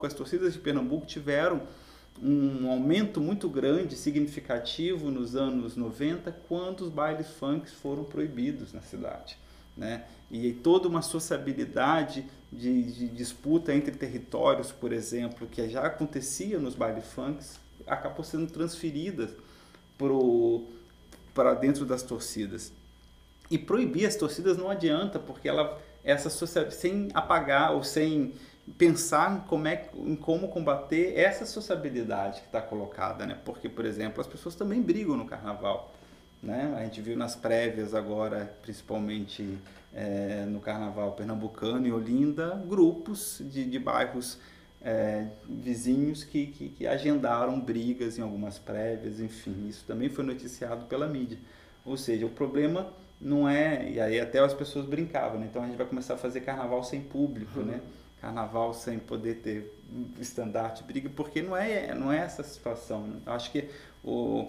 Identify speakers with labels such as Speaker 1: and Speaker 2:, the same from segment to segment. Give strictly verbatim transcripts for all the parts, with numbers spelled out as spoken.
Speaker 1: As torcidas de Pernambuco tiveram um aumento muito grande, significativo nos anos noventa, quando os bailes funk foram proibidos na cidade, né? E toda uma sociabilidade de, de disputa entre territórios, por exemplo, que já acontecia nos bailes funk, acabou sendo transferida para dentro das torcidas. E proibir as torcidas não adianta, porque ela, essa social, sem apagar ou sem pensar em como, é, em como combater essa sociabilidade que está colocada, né? Porque, por exemplo, as pessoas também brigam no carnaval, né? A gente viu nas prévias agora, principalmente é, no carnaval pernambucano e Olinda, grupos de, de bairros é, vizinhos que, que, que agendaram brigas em algumas prévias, enfim, isso também foi noticiado pela mídia. Ou seja, o problema não é, e aí até as pessoas brincavam, né? Então a gente vai começar a fazer carnaval sem público, uhum. né? Carnaval sem poder ter estandarte, briga, porque não é, não é essa situação. Né? Eu acho que o,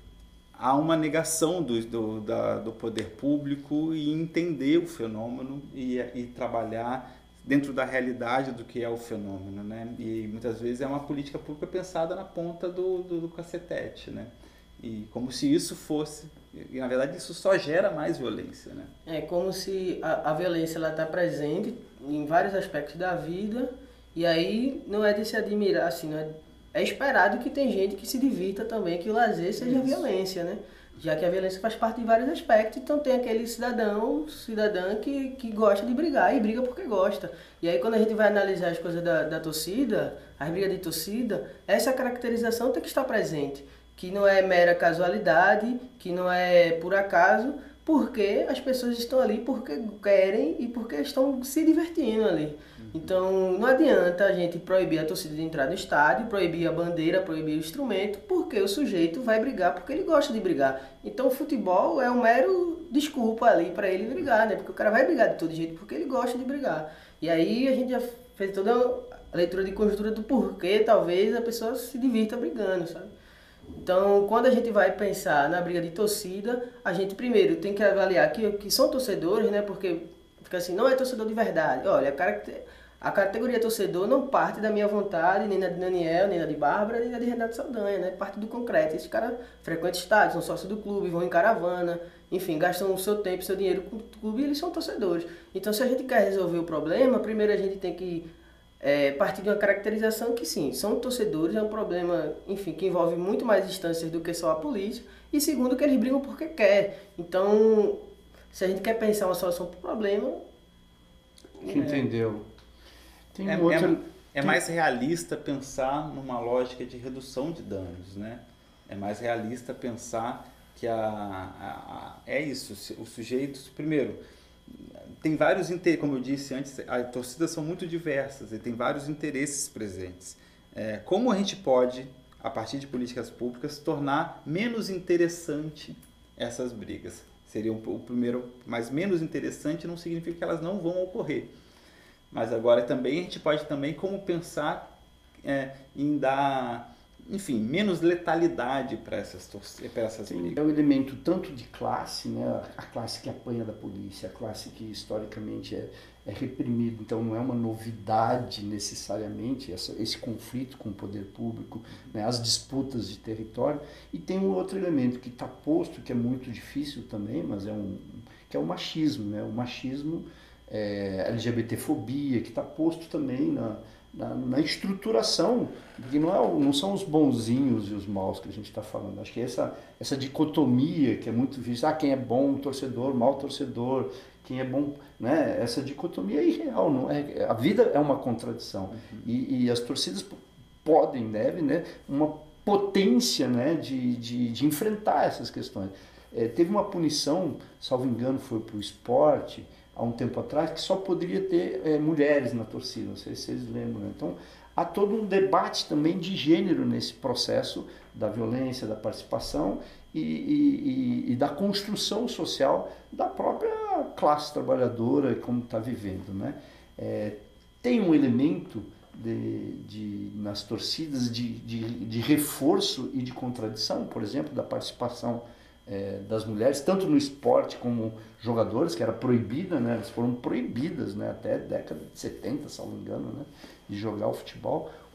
Speaker 1: há uma negação do, do, da, do poder público em entender o fenômeno e, e trabalhar dentro da realidade do que é o fenômeno. Né? E muitas vezes é uma política pública pensada na ponta do, do, do cacetete, né? E como se isso fosse... E, na verdade, isso só gera mais violência, né?
Speaker 2: É como se a, a violência está presente em vários aspectos da vida, e aí não é de se admirar, assim, não é, é esperado que tem gente que se divirta também, que o lazer seja isso. Violência, né? Já que a violência faz parte de vários aspectos, então tem aquele cidadão, cidadã que, que gosta de brigar, e briga porque gosta. E aí quando a gente vai analisar as coisas da, da torcida, as brigas de torcida, essa caracterização tem que estar presente. Que não é mera casualidade, que não é por acaso, porque as pessoas estão ali porque querem e porque estão se divertindo ali. Uhum. Então não adianta a gente proibir a torcida de entrar no estádio, proibir a bandeira, proibir o instrumento, porque o sujeito vai brigar porque ele gosta de brigar. Então o futebol é um mero desculpa ali para ele brigar, né? Porque o cara vai brigar de todo jeito porque ele gosta de brigar. E aí a gente já fez toda a leitura de conjuntura do porquê talvez a pessoa se divirta brigando, sabe? Então, quando a gente vai pensar na briga de torcida, a gente primeiro tem que avaliar que, que são torcedores, né? Porque fica assim, não é torcedor de verdade. Olha, a, a categoria torcedor não parte da minha vontade, nem da de Daniel, nem da de Bárbara, nem da de Renato Saldanha, né? Parte do concreto. Esses caras frequentam estádios, são sócios do clube, vão em caravana, enfim, gastam o seu tempo, seu dinheiro com o clube e eles são torcedores. Então, se a gente quer resolver o problema, primeiro a gente tem que É, partir de uma caracterização que sim, são torcedores, é um problema, enfim, que envolve muito mais instâncias do que só a polícia, e segundo que eles brigam porque quer. Então, se a gente quer pensar uma solução para o problema...
Speaker 3: Entendeu?
Speaker 1: Tem é, outra... é, é mais realista pensar numa lógica de redução de danos, né? É mais realista pensar que a, a, a, é isso, os sujeitos, primeiro... Tem vários interesses, como eu disse antes, as torcidas são muito diversas e tem vários interesses presentes. É, como a gente pode, a partir de políticas públicas, tornar menos interessante essas brigas? Seria o, o primeiro, mas menos interessante não significa que elas não vão ocorrer. Mas agora também a gente pode também como pensar é, em dar... enfim, menos letalidade para essas, para essas brigas.
Speaker 3: É um elemento tanto de classe, né? A classe que apanha da polícia, a classe que historicamente é, é reprimida, então não é uma novidade necessariamente essa, esse conflito com o poder público, né? As disputas de território. E tem um outro elemento que está posto, que é muito difícil também, mas é um, que é o machismo, né? O machismo, é, LGBTfobia, que está posto também na... Na, na estruturação, porque não, é, não são os bonzinhos e os maus que a gente está falando. Acho que essa, essa dicotomia que é muito vista, ah, quem é bom torcedor, mau torcedor, quem é bom, né? Essa dicotomia é irreal, não é? A vida é uma contradição. Uhum. E, e as torcidas podem, devem, né? Uma potência, né? de, de, de enfrentar essas questões. É, teve uma punição, salvo engano, foi para o esporte, há um tempo atrás, que só poderia ter é, mulheres na torcida, não sei se vocês lembram. Né? Então, há todo um debate também de gênero nesse processo da violência, da participação e, e, e da construção social da própria classe trabalhadora, como está vivendo. Né? É, tem um elemento de, de, nas torcidas de, de, de reforço e de contradição, por exemplo, da participação é, das mulheres, tanto no esporte como jogadores, que era proibida, né? Elas foram proibidas, né? Até a década de setenta, se não me engano, né? De jogar o futebol.